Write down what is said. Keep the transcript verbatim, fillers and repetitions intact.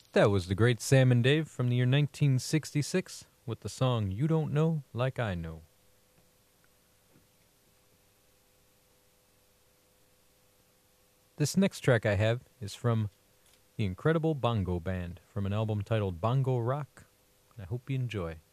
That was the great Sam and Dave from the year nineteen sixty-six with the song You Don't Know Like I Know. This next track I have is from the Incredible Bongo Band from an album titled Bongo Rock. I hope you enjoy.